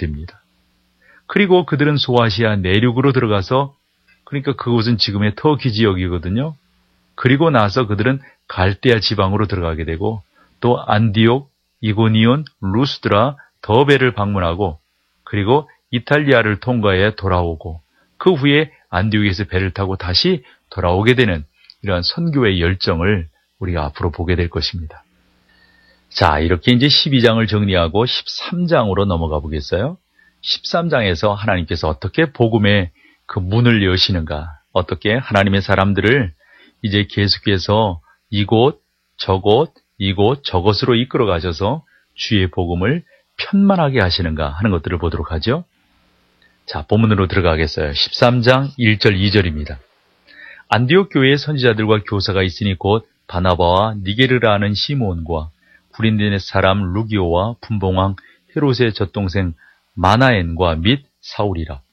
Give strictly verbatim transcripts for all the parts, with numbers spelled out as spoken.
됩니다. 그리고 그들은 소아시아 내륙으로 들어가서, 그러니까 그곳은 지금의 터키 지역이거든요. 그리고 나서 그들은 갈대아 지방으로 들어가게 되고, 또 안디옥, 이고니온, 루스드라, 더베를 방문하고, 그리고 이탈리아를 통과해 돌아오고, 그 후에 안디옥에서 배를 타고 다시 돌아오게 되는 이러한 선교의 열정을 우리가 앞으로 보게 될 것입니다. 자, 이렇게 이제 십이 장을 정리하고 십삼 장으로 넘어가 보겠어요. 십삼 장에서 하나님께서 어떻게 복음의 그 문을 여시는가, 어떻게 하나님의 사람들을 이제 계속해서 이곳, 저곳, 이곳, 저곳으로 이끌어 가셔서 주의 복음을 편만하게 하시는가 하는 것들을 보도록 하죠. 자, 본문으로 들어가겠어요. 십삼 장 일 절 이 절입니다. 안디옥 교회의 선지자들과 교사가 있으니 곧 바나바와 니게르라는 시몬과 구린데 사람 루기오와 분봉왕 헤롯의 젖동생 마나엔과 및 사울이라.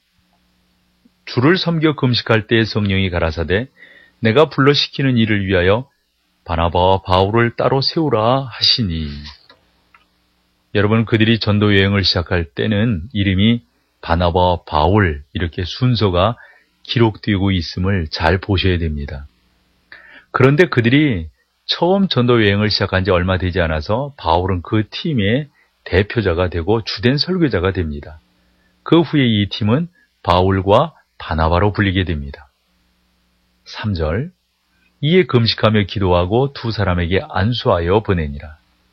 주를 섬겨 금식할 때 성령이 가라사대 내가 불러 시키는 일을 위하여 바나바와 바울을 따로 세우라 하시니. 여러분, 그들이 전도 여행을 시작할 때는 이름이 바나바와 바울 이렇게 순서가 기록되고 있음을 잘 보셔야 됩니다. 그런데 그들이 처음 전도 여행을 시작한 지 얼마 되지 않아서 바울은 그 팀의 대표자가 되고 주된 설교자가 됩니다. 그 후에 이 팀은 바울과 바나바로 불리게 됩니다. 삼 절 이에 금식하며 기도하고 두 사람에게 안수하여 보내니라.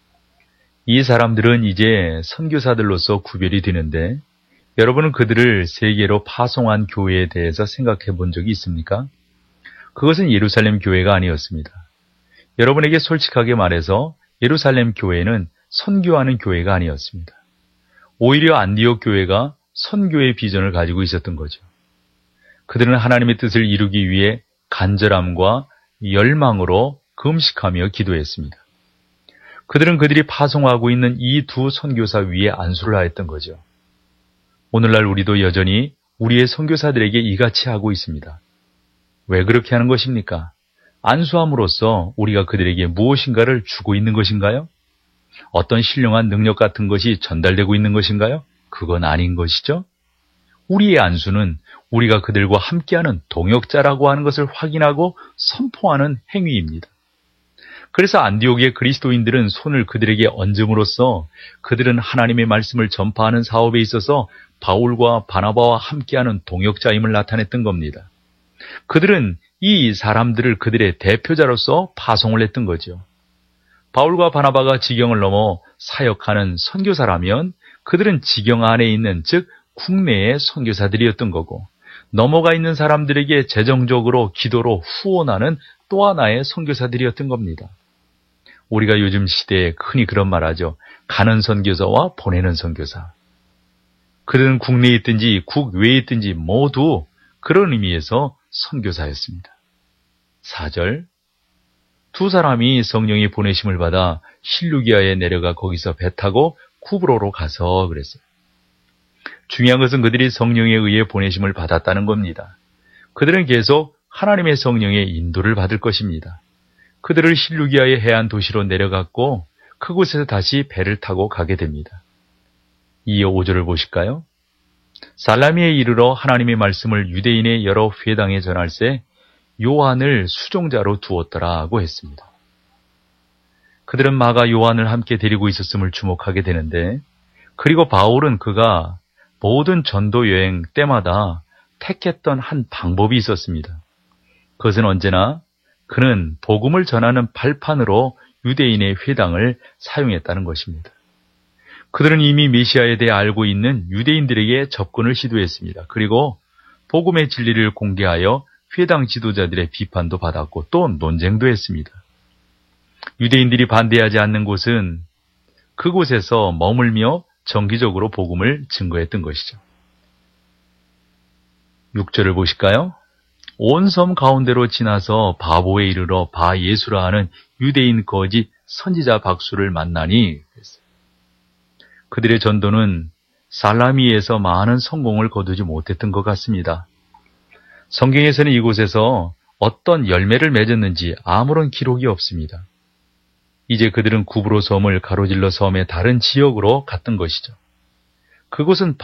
이 사람들은 이제 선교사들로서 구별이 되는데 여러분은 그들을 세계로 파송한 교회에 대해서 생각해 본 적이 있습니까? 그것은 예루살렘 교회가 아니었습니다. 여러분에게 솔직하게 말해서 예루살렘 교회는 선교하는 교회가 아니었습니다. 오히려 안디옥 교회가 선교의 비전을 가지고 있었던 거죠. 그들은 하나님의 뜻을 이루기 위해 간절함과 열망으로 금식하며 기도했습니다. 그들은 그들이 파송하고 있는 이 두 선교사 위에 안수를 하였던 거죠. 오늘날 우리도 여전히 우리의 선교사들에게 이같이 하고 있습니다. 왜 그렇게 하는 것입니까? 안수함으로써 우리가 그들에게 무엇인가를 주고 있는 것인가요? 어떤 신령한 능력 같은 것이 전달되고 있는 것인가요? 그건 아닌 것이죠. 우리의 안수는 우리가 그들과 함께하는 동역자라고 하는 것을 확인하고 선포하는 행위입니다. 그래서 안디옥의 그리스도인들은 손을 그들에게 얹음으로써 그들은 하나님의 말씀을 전파하는 사업에 있어서 바울과 바나바와 함께하는 동역자임을 나타냈던 겁니다. 그들은 이 사람들을 그들의 대표자로서 파송을 했던 거죠. 바울과 바나바가 지경을 넘어 사역하는 선교사라면 그들은 지경 안에 있는, 즉 국내의 선교사들이었던 거고, 넘어가 있는 사람들에게 재정적으로 기도로 후원하는 또 하나의 선교사들이었던 겁니다. 우리가 요즘 시대에 흔히 그런 말 하죠. 가는 선교사와 보내는 선교사. 그들은 국내에 있든지 국외에 있든지 모두 그런 의미에서 선교사였습니다. 사 절 두 사람이 성령의 보내심을 받아 실루기아에 내려가 거기서 배 타고 쿠브로로 가서 그랬어요. 중요한 것은 그들이 성령에 의해 보내심을 받았다는 겁니다. 그들은 계속 하나님의 성령의 인도를 받을 것입니다. 그들을 실루기아의 해안 도시로 내려갔고 그곳에서 다시 배를 타고 가게 됩니다. 이어 오 절을 보실까요? 살라미에 이르러 하나님의 말씀을 유대인의 여러 회당에 전할세 요한을 수종자로 두었더라고 했습니다. 그들은 마가 요한을 함께 데리고 있었음을 주목하게 되는데, 그리고 바울은 그가 모든 전도 여행 때마다 택했던 한 방법이 있었습니다. 그것은 언제나 그는 복음을 전하는 발판으로 유대인의 회당을 사용했다는 것입니다. 그들은 이미 메시아에 대해 알고 있는 유대인들에게 접근을 시도했습니다. 그리고 복음의 진리를 공개하여 회당 지도자들의 비판도 받았고 또 논쟁도 했습니다. 유대인들이 반대하지 않는 곳은 그곳에서 머물며 정기적으로 복음을 증거했던 것이죠. 육 절을 보실까요? 온 섬 가운데로 지나서 바보에 이르러 바 예수라 하는 유대인 거짓 선지자 박수를 만나니 그랬어요. 그들의 전도는 살라미에서 많은 성공을 거두지 못했던 것 같습니다. 성경에서는 이곳에서 어떤 열매를 맺었는지 아무런 기록이 없습니다. 이제 그들은 구브로 섬을 가로질러 섬의 다른 지역으로 갔던 것이죠. 그곳은